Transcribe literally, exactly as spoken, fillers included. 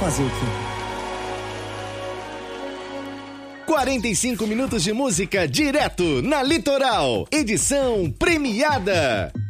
Fazer o quê? quarenta e cinco minutos de música direto na Litoral. Edição premiada.